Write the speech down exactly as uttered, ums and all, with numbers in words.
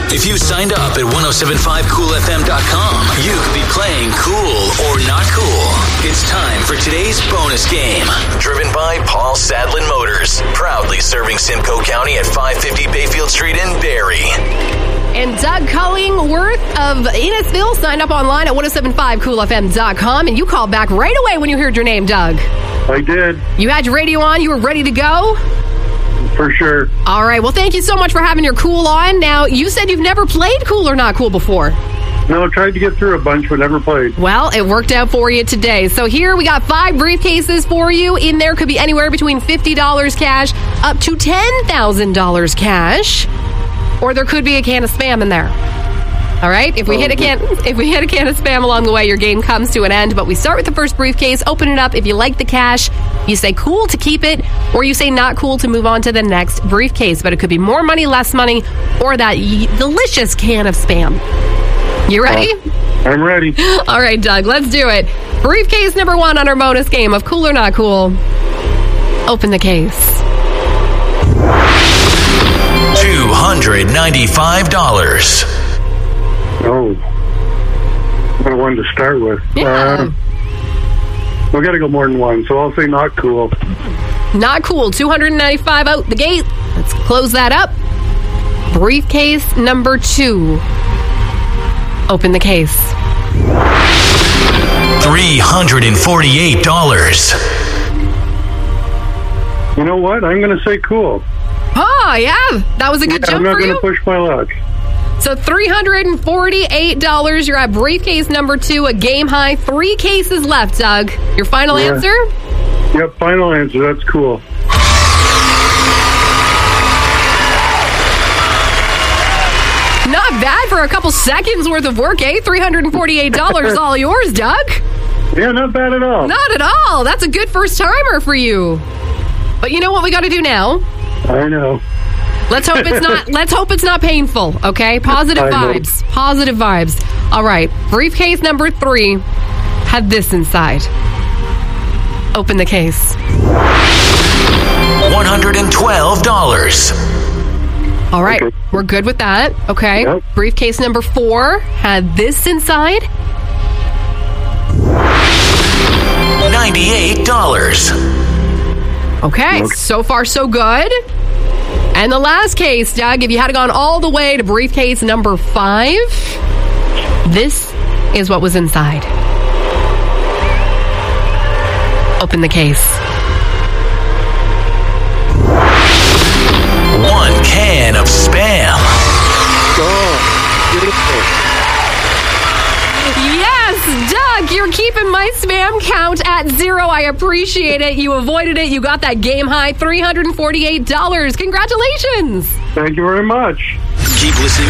If you signed up at ten seventy-five cool f m dot com, you could be playing Cool or Not Cool. It's time for today's bonus game. Driven by Paul Sadlin Motors. Proudly serving Simcoe County at five fifty Bayfield Street in Barrie. And Doug Cullingworth of Innisville signed up online at ten seventy-five cool f m dot com, and you called back right away when you heard your name, Doug. I did. You had your radio on. You were ready to go? For sure. All right. Well, thank you so much for having your Cool on. Now, you said you've never played Cool or Not Cool before. No, tried to get through a bunch, but never played. Well, it worked out for you today. So here we got five briefcases for you. In there could be anywhere between fifty dollars cash up to ten thousand dollars cash. Or there could be a can of Spam in there. All right? If we hit a can if we hit a can of Spam along the way, your game comes to an end. But we start with the first briefcase, open it up. If you like the cash, you say cool to keep it, or you say not cool to move on to the next briefcase. But it could be more money, less money, or that y- delicious can of Spam. You ready? Uh, I'm ready. All right, Doug, let's do it. Briefcase number one on our bonus game of Cool or Not Cool. Open the case. two hundred ninety-five dollars. Oh. What I wanted to start with. Yeah. Uh, we got to go more than one, so I'll say not cool. Not cool. two hundred ninety-five dollars out the gate. Let's close that up. Briefcase number two. Open the case. three hundred forty-eight dollars. You know what? I'm going to say cool. Oh, yeah. That was a good Yeah, jump I'm not for going you. to push my luck. So three hundred forty-eight dollars. You're at briefcase number two, a game high. Three cases left, Doug. Your final Yeah. answer? Yep, final answer. That's cool. Not bad for a couple seconds worth of work, eh? three hundred forty-eight dollars all yours, Doug. Yeah, not bad at all. Not at all. That's a good first timer for you. But you know what we got to do now? I know. Let's hope it's not let's hope it's not painful, okay? Positive I know. vibes. Positive vibes. All right. Briefcase number three had this inside. Open the case. one hundred twelve dollars. All right. Okay. We're good with that. Okay. Yep. Briefcase number four had this inside. ninety-eight dollars. Okay. Okay. So far, so good. And the last case, Doug, if you had gone all the way to briefcase number five, this is what was inside. Open the case. One can of Spam. Oh, beautiful. Yes, Doug, you're keeping my Spam count at zero. I appreciate it. You avoided it. You got that game high, three hundred forty-eight dollars. Congratulations. Thank you very much. Keep listening